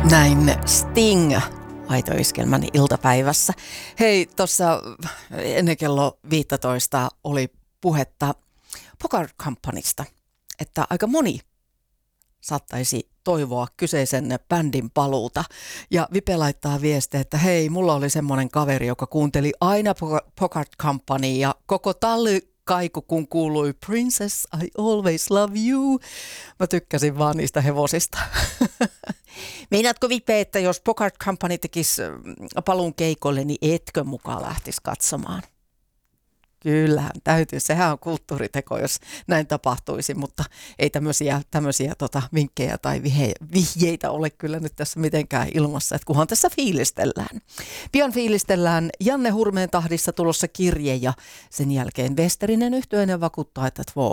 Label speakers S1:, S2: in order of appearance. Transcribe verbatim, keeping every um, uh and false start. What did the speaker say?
S1: Näin Sting Aito-iskelmän iltapäivässä. Hei, tuossa ennen kello viisitoista oli puhetta Bogart Companysta, että aika moni saattaisi toivoa kyseisen bändin paluuta. Ja Vipe laittaa viestiä, että hei, mulla oli semmoinen kaveri, joka kuunteli aina Bogart Company ja koko talli kaiku, kun kuului Princess, I always love you. Mä tykkäsin vaan niistä hevosista. Meinaatko Vipe, että jos Bogart Company tekisi paluun keikolle, niin etkö mukaan lähtisi katsomaan? Kyllähän täytyy. Sehän on kulttuuriteko, jos näin tapahtuisi, mutta ei tämmöisiä, tämmöisiä tota, vinkkejä tai vihe, vihjeitä ole kyllä nyt tässä mitenkään ilmassa, että kunhan tässä fiilistellään. Pian fiilistellään Janne Hurmeen tahdissa tulossa kirje ja sen jälkeen Westerinen yhtyeinen vakuuttaa, että två